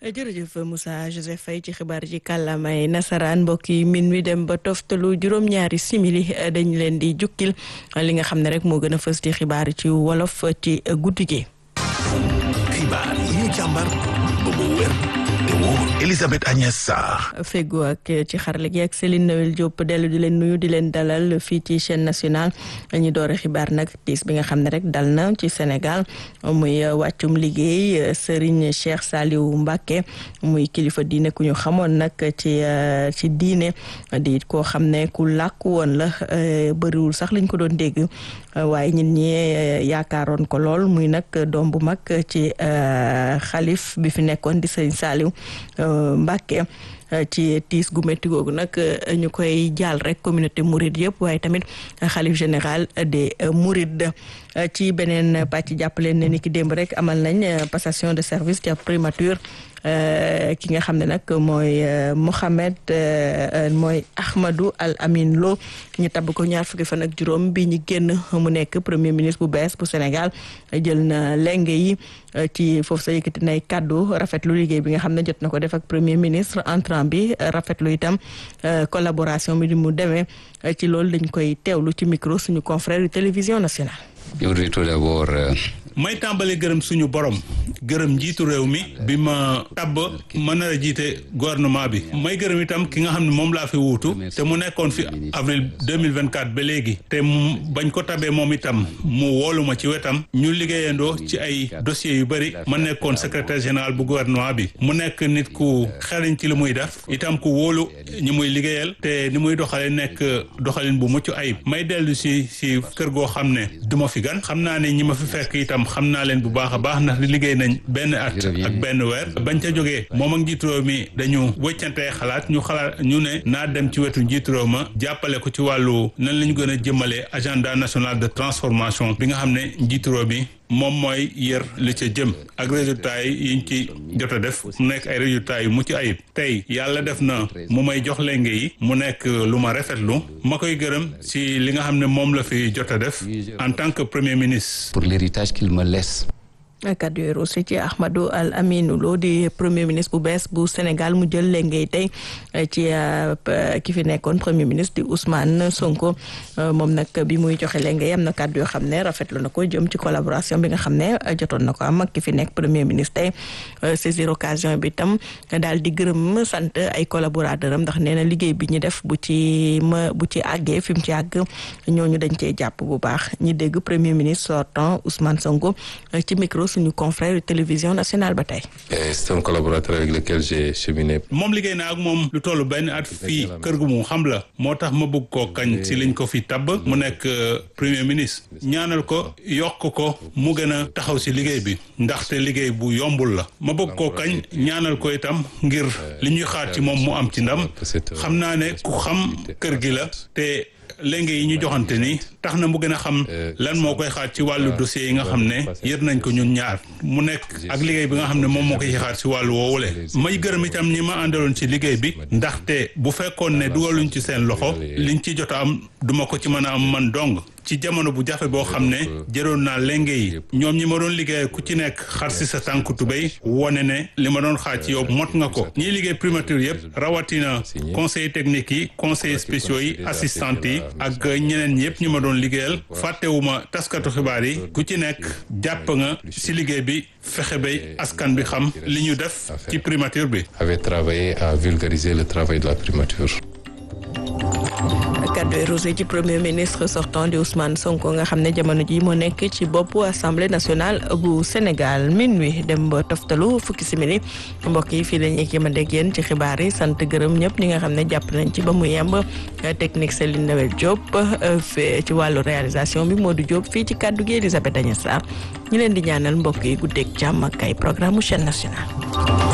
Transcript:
jërëjëf Moussa Joseph Faye ci xibaar ji kàllaamay nasaraan mbokk yi min wi dem ba toftalu juróom-ñaari simili dañ leen di jukkil li nga xam ne rek moo gën a fës ci xibaar ci wolof ci guddi gi. xibaar yi ñu càmbar ba mu wér te wóor Elisabeth Agnès Sarr. Fego ak ci xarale gi ak Céline Noël Diop dellu di leen nuyu di leen dalal fii ci chaîne nationale ñu doore xibaar nag tiis bi nga xam ne rek dal na ci Sénégal muy wàccum liggéey Serigne Cheikh Saliou Mbacké muy kilifa diine ku ñu xamoon nag ci diine di koo xam ne ku làkku woon la bëriwul sax lañ ko doon dégg waaye ñit ñi yaakaaroon ko lool muy nag doom bu mag ci xalif bi fi nekkoon di Serigne Saliou Mbacké ci tiis gu métti googu nag ñu koy jaal rek communauté mouride yëpp waaye tamit xalif général des mourides ci beneen pàcc jàppaleen ne ni ki démb rek amal nañ passation de service ca primature ki nga xam ne nag mooy Mohamed mooy Ahmadou Al Amin Lo ñu tabb ko ñaar fukki fan ak juróom bi ñu génn mu nekk premier ministre bu bees bu Sénégal jël na lenge yi ci foofu sa yëkkati nay kàddu rafetlu liggéey bi nga xam ne jot na ko def ak premier ministre entrant bi rafetlu itam collaboration bi di mu demee ci loolu dañ koy teewlu ci micro suñu confrère yu télévision nationale. may tàmbali gërëm suñu borom gërëm njiitu réew mi bi ma tabb mën a jiite gouvernement bi may gërëm itam ki nga xam ne moom laa fi wuutu te mu nekkoon fi avril 2024 ba léegi te bañ ko tabee moom itam mu woolu ma ci wetam ñu liggéeyandoo ci ay dossiers yu bëri ma nekkoon secrétaire général bu gouvernement bi mu nekk nit ku xarañ ci li muy def itam ku wóolu ñi muy liggéeyal te ni muy doxale nekk doxalin bu mucc ayib may dellu si kër goo xam ne du ma fi gan xam naa ne ñi ma fi fekk itam xam naa leen bu baax a baax ndax liggéey nañ benn at ak benn weer bañ ca jógee moom ak njiitu réew mi dañu wëccantee xalaat ñu ne naa dem ci wetu njiitu réew ma jàppale ko ci wàllu nan la ñu gën a jëmale agenda national de transformation bi nga xam ne njiitu réew mi moom mooy yër li ca jëm ak résultats yi yiñ ci jot a def mu nekk ay résultats yu mucc ayib tey yàlla def na mu may jox lenge yi mu nekk lu ma rafetlu ma koy gërëm ci li nga xam ne moom la fi jot a def en tant que premier ministre. Pour l'héritage qu'il me laisse. kaddu yooyu aussi ci Ahmadou Al Amin Lo di premier ministre bu bees bu Sénégal mu jël léegi tey ci ki fi nekkoon premier ministre di Ousmane Sonko moom nag bi muy joxe léegi am na kaddu yoo xam ne rafetlu na ko jëm ci collaboration bi nga xam ne jotoon na ko am ak ki fi nekk premier ministre tey saisir occasion bi tam daal di gërëm sant ay collaborateur am ndax nee na liggéey bi ñu def bu ci àggee fi mu ci àgg ñooñu dañ cee jàpp bu baax ñi dégg premier ministre sortant Ousmane Sonko ci micro suñu confrère télévision nationale ba tey. C'est un collaborateur avec lequel j'ai cheminé. moom liggéey na ak moom lu tollu benn at fii kër gu mu xam la moo tax ma bëgg koo kañ si liñ ko fi tabb mu nekk premier ministre ñaanal ko yokk ko mu gën a taxaw si liggéey bi ndaxte liggéey bu yombul la ma bëgg koo kañ ñaanal ko itam ngir li ñuy xaar ci moom mu am ci ndam xam naa ne ku xam kër gi la te léegi yi ñu joxante ni tax na mu gën a xam lan moo koy xaar ci wàllu dossier yi nga xam ne yër nañ ko ñun ñaar mu nekk ak liggéey bi nga xam ne moom moo koy xaar ci wàllu woowule may gërëm itam ñi ma àndaloon ci liggéey bi ndaxte bu fekkoon ne dugaluñ ci seen loxo liñ ci jot a am duma ko ci mën a am man dong ci jamono bu jafe boo xam ne jëroon naa lenge yi ñoom ñi ma doon liggéey ku ci nekk xar si sa tànku tubéy wone ne li ma doon xaar ci yow mot nga ko ñiy liggéey primature yëpp rawatina conseil technique yi conseil spéciaux yi assistante yi ak ñeneen yëpp ñi ma doon liggéeyal fàttewuma taskatu xibaar yi ku ci nekk jàpp nga si liggéey bi fexe bay askan bi xam li ñu def ci primature bi. avait travaillé à vulgariser le travail de la primature. kaddu rosé ci premier ministre sortant di Ousmane Sonko nga xam ne jamono ji moo nekk ci boppu assemblée nationale bu Sénégal minuit dem ba toftalu fukki simili mbokk yi fii lañuy yemande ak yéen ci xibaar yi sant gërëm ñëpp ñi nga xam ne jàpp nañ ci ba mu yemb technique Céline Noël Diop ci wàllu réalisation bi Modou Diop fii ci kaddu gi Elisabeth Agnès Sarr ñu leen di ñaanal mbokk yi guddeeg jàmm ak ay programme chaîne nationale.